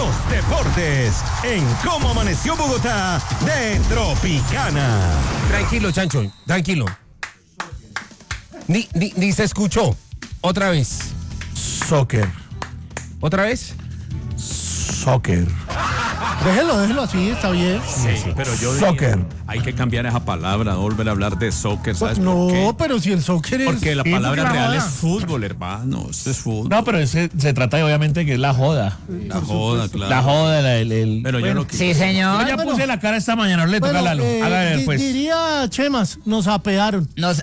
los deportes en Cómo Amaneció Bogotá de Tropicana. Tranquilo, Chancho, tranquilo. Ni se escuchó. Otra vez. Soccer. ¿Otra vez? Soccer. Déjelo así, está bien. Sí, pero yo Soccer. diría, hay que cambiar esa palabra, no volver a hablar de soccer, ¿sabes No, por qué? pero si el soccer es... Porque la Sí, palabra porque real la es joda. fútbol, hermano. Esto es fútbol. No, pero se trata de, obviamente, que es la joda. La joda, claro. La joda, el... Pero yo no Sí, señor. Yo ya puse la cara esta mañana, no le toca a Lalo. Hágale, pues. Diría Chemas, nos apearon.